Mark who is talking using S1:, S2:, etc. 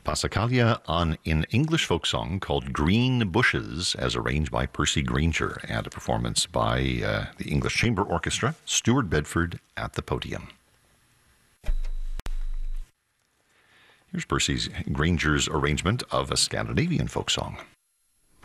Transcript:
S1: Passacaglia on an English folk song called Green Bushes, as arranged by Percy Grainger, and a performance by the English Chamber Orchestra, Stuart Bedford at the podium. Here's Percy Grainger's arrangement of a Scandinavian folk song.